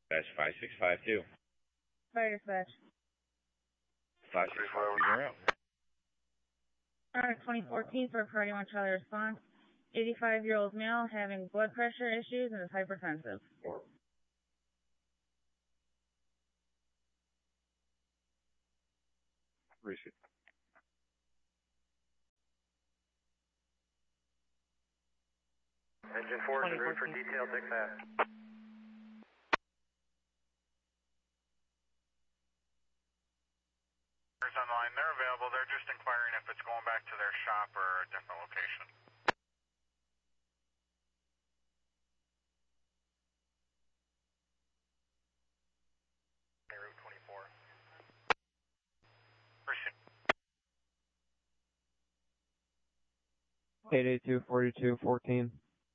Dash 5652. Fire dispatch. 5650. Alright, 2014 for Party 1 Charlie response. 85-year-old male having blood pressure issues and is hypertensive. Receive. Engine 4 is en route for detail, dispatch. Online, they're available. They're just inquiring if it's going back to their shop or a different location. Route 24. Appreciate Eight 4214.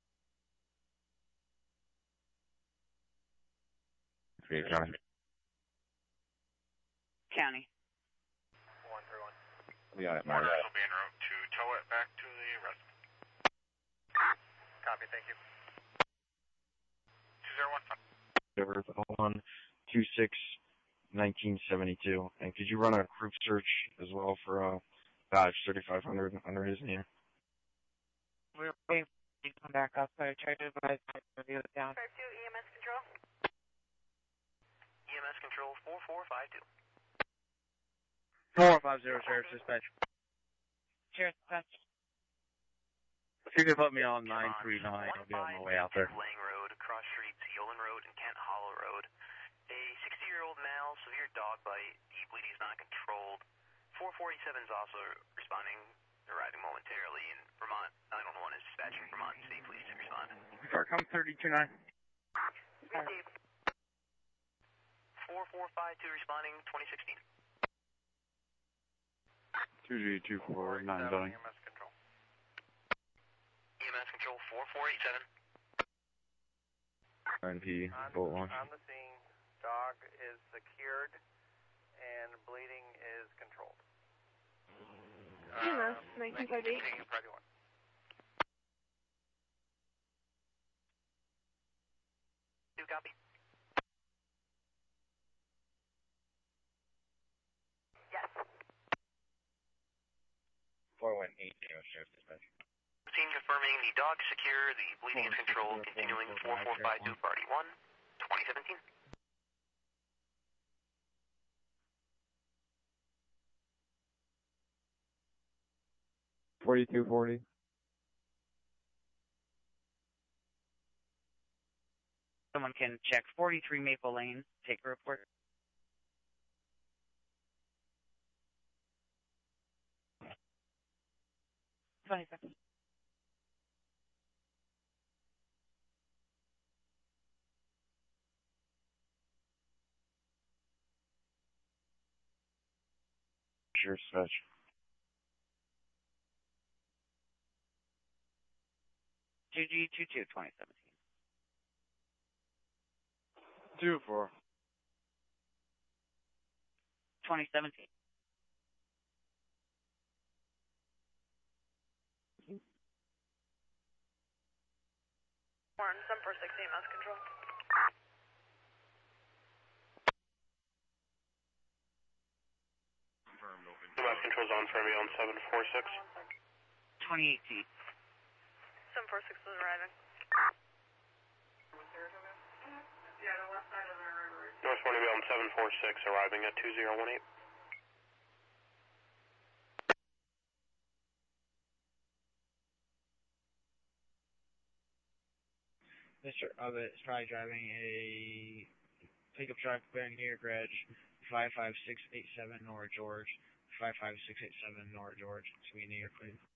3 County. County. 131. We got it, Orders Mark. will be en route to tow it back to the resident. Copy, thank you. 2015. On 26-1972. And could you run a group search as well for Dodge 3500 under his name? We're waiting for you to come back up, so I tried to advise my review it down. 52 EMS control. EMS control 4452. 450 Sheriff's Dispatch. Sheriff's Dispatch. If you could put me on 939, I'll be on my way out there. Lang Road, cross streets, Yolen Road, and Kent Hollow Road. A 60-year-old male, severe dog bite. The bleeding is not controlled. 447 is also responding, arriving momentarily, and Vermont 911 is dispatching Vermont State Police to respond. Starcom 329. Received. 4452 responding, 2016. 2G249 Dunning. EMS control. EMS control 4487. RNP, Bolt Launch. On the scene, dog is secured and bleeding is controlled. EMS 1958. Priority 1. Do copy. Yes. 418 Sheriff's Dispatch. Scene confirming the dog secure, the bleeding is controlled, continuing 4452 Priority 1, 2017. $42.40. Someone can check 43 Maple Lane. Take a report. $27. Sheriff's Dispatch. GG22 2017. 2-4. 2017. Warren, 746 EMS control. EMS control's on for me on 746. 2018. 746 is arriving. North Morning on 746 arriving at 2018. Mr. Abbott is probably driving a pickup truck bearing near garage 55687 North George, 55687 North George. So we need your please.